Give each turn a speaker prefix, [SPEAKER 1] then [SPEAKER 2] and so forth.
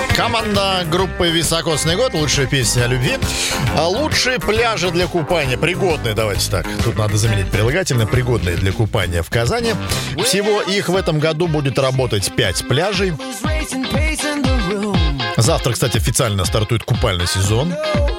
[SPEAKER 1] Команда группы «Високосный год». Лучшая песня о любви. А лучшие пляжи для купания. Пригодные, давайте так. Тут надо заменить прилагательное. Пригодные для купания в Казани. Всего их в этом году будет работать 5 пляжей. Завтра, кстати, официально стартует купальный сезон.